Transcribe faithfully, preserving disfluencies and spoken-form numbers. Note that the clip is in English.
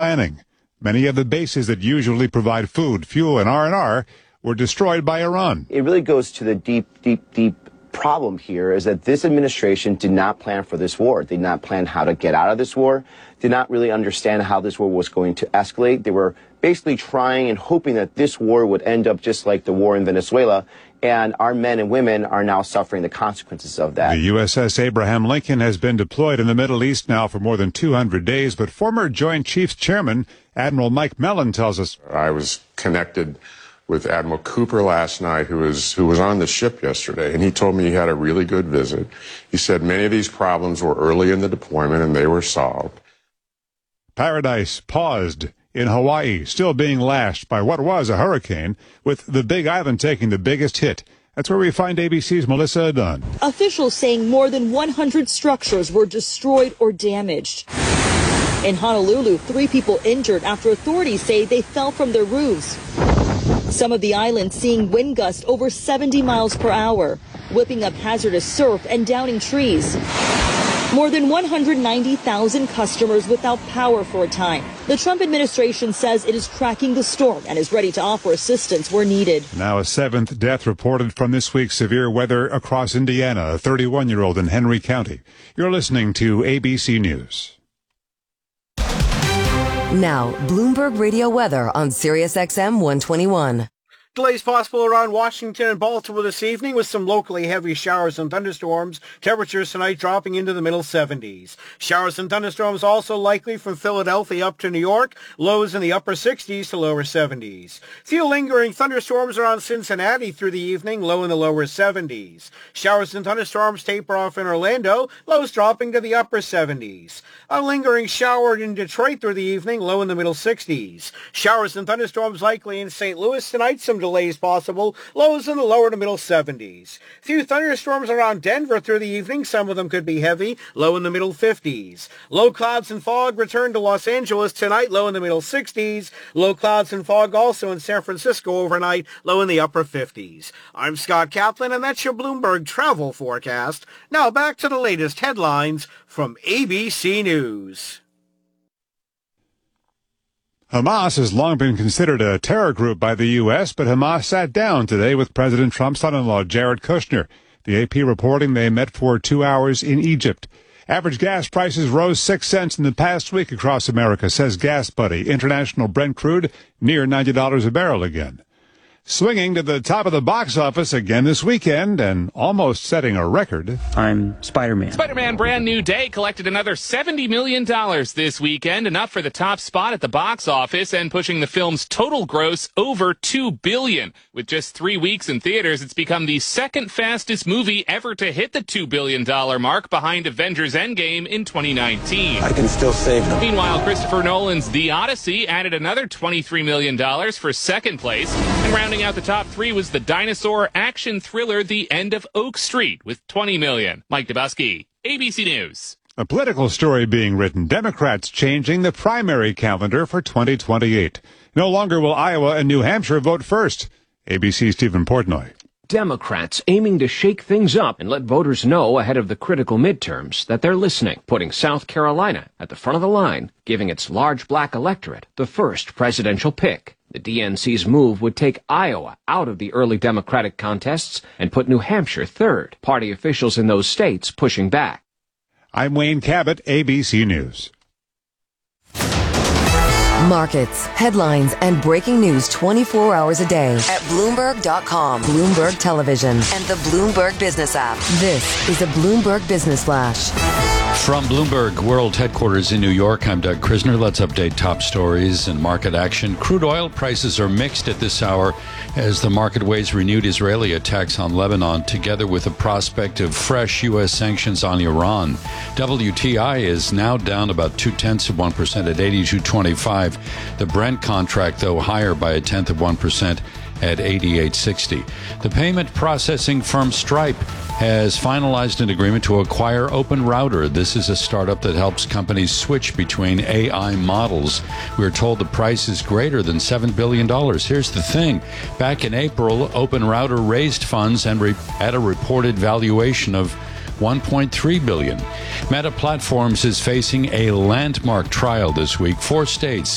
planning. Many of the bases that usually provide food, fuel, and R and R were destroyed by Iran. It really goes to the deep, deep, deep problem here is that this administration did not plan for this war, did not plan how to get out of this war, did not really understand how this war was going to escalate. They were basically trying and hoping that this war would end up just like the war in Venezuela, and our men and women are now suffering the consequences of that. The U S S Abraham Lincoln has been deployed in the Middle East now for more than two hundred days, but former Joint Chiefs Chairman Admiral Mike Mellon tells us. I was connected with Admiral Cooper last night, who was who was on the ship yesterday, and he told me he had a really good visit. He said many of these problems were early in the deployment and they were solved. Paradise paused in Hawaii, still being lashed by what was a hurricane, with the Big Island taking the biggest hit. That's where we find A B C's Melissa Dunn. Officials saying more than one hundred structures were destroyed or damaged. In Honolulu, three people injured after authorities say they fell from their roofs. Some of the islands seeing wind gusts over seventy miles per hour, whipping up hazardous surf and downing trees. More than one hundred ninety thousand customers without power for a time. The Trump administration says it is tracking the storm and is ready to offer assistance where needed. Now a seventh death reported from this week's severe weather across Indiana, a thirty-one-year-old in Henry County. You're listening to A B C News. Now, Bloomberg Radio weather on Sirius X M one twenty-one. Delays possible around Washington and Baltimore this evening with some locally heavy showers and thunderstorms. Temperatures tonight dropping into the middle seventies. Showers and thunderstorms also likely from Philadelphia up to New York. Lows in the upper sixties to lower seventies. Few lingering thunderstorms around Cincinnati through the evening. Low in the lower seventies. Showers and thunderstorms taper off in Orlando. Lows dropping to the upper seventies. A lingering shower in Detroit through the evening. Low in the middle sixties. Showers and thunderstorms likely in Saint Louis tonight. Some delays possible. Lows in the lower to middle seventies. Few thunderstorms around Denver through the evening. Some of them could be heavy. Low in the middle fifties. Low clouds and fog return to Los Angeles tonight. Low in the middle sixties. Low clouds and fog also in San Francisco overnight. Low in the upper fifties. I'm Scott Kaplan, and that's your Bloomberg travel forecast. Now back to the latest headlines from A B C News. Hamas has long been considered a terror group by the U S, but Hamas sat down today with President Trump's son-in-law, Jared Kushner. The A P reporting they met for two hours in Egypt. Average gas prices rose six cents in the past week across America, says Gas Buddy. International Brent crude near ninety dollars a barrel again. Swinging to the top of the box office again this weekend and almost setting a record. I'm Spider-Man. Spider-Man Brand New Day collected another seventy million dollars this weekend, enough for the top spot at the box office and pushing the film's total gross over two billion dollars. With just three weeks in theaters, it's become the second fastest movie ever to hit the two billion dollars mark, behind Avengers Endgame in twenty nineteen. I can still save them. Meanwhile, Christopher Nolan's The Odyssey added another twenty-three million dollars for second place, and rounding out the top three was the dinosaur action thriller The End of Oak Street with twenty million dollars. Mike Dubusky, A B C News. A political story being written. Democrats changing the primary calendar for twenty twenty-eight. No longer will Iowa and New Hampshire vote first. A B C's Stephen Portnoy. Democrats aiming to shake things up and let voters know ahead of the critical midterms that they're listening, putting South Carolina at the front of the line, giving its large black electorate the first presidential pick. The D N C's move would take Iowa out of the early Democratic contests and put New Hampshire third. Party officials in those states pushing back. I'm Wayne Cabot, A B C News. Markets, headlines, and breaking news twenty-four hours a day at Bloomberg dot com, Bloomberg Television, and the Bloomberg Business app. This is a Bloomberg Business Flash. From Bloomberg World Headquarters in New York, I'm Doug Krisner. Let's update top stories and market action. Crude oil prices are mixed at this hour as the market weighs renewed Israeli attacks on Lebanon, together with the prospect of fresh U S sanctions on Iran. W T I is now down about two-tenths of one percent at eighty-two twenty-five. The Brent contract, though, higher by a tenth of one percent at eighty-eight sixty. The payment processing firm Stripe has finalized an agreement to acquire OpenRouter. This is a startup that helps companies switch between A I models. We're told the price is greater than seven billion dollars. Here's the thing. Back in April, OpenRouter raised funds and re- at a reported valuation of one point three billion dollars. Meta Platforms is facing a landmark trial this week. Four states